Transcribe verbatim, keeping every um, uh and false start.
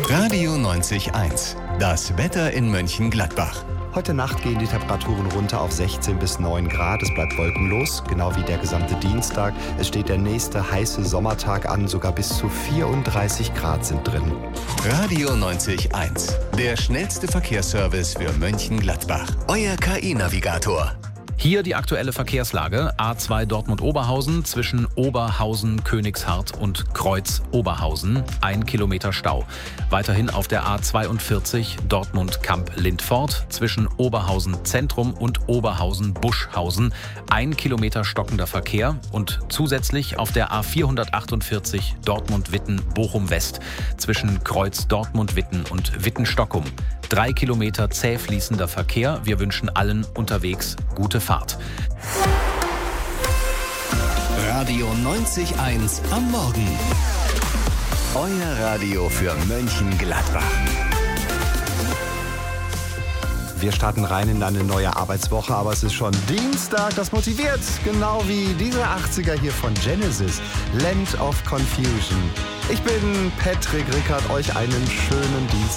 Radio neunzig eins. Das Wetter in Mönchengladbach. Heute Nacht gehen die Temperaturen runter auf sechzehn bis neun Grad. Es bleibt wolkenlos, genau wie der gesamte Dienstag. Es steht der nächste heiße Sommertag an, sogar bis zu vierunddreißig Grad sind drin. Radio neunzig eins. Der schnellste Verkehrsservice für Mönchengladbach. Euer K I-Navigator. Hier die aktuelle Verkehrslage. A zwei Dortmund-Oberhausen zwischen Oberhausen, Königshardt und Kreuz-Oberhausen. Ein Kilometer Stau. Weiterhin auf der A zweiundvierzig Dortmund-Kamp-Lindfort zwischen Oberhausen Zentrum und Oberhausen-Buschhausen. Ein Kilometer stockender Verkehr. Und zusätzlich auf der A vierhundertachtundvierzig Dortmund-Witten-Bochum-West zwischen Kreuz-Dortmund-Witten und Witten-Stockum. Drei Kilometer zäh fließender Verkehr. Wir wünschen allen unterwegs gute Fahrt. Radio neunzig eins am Morgen. Euer Radio für Mönchengladbach. Wir starten rein in eine neue Arbeitswoche, aber es ist schon Dienstag. Das motiviert, genau wie diese achtziger hier von Genesis. Land of Confusion. Ich bin Patrick Rickert, euch einen schönen Dienstag.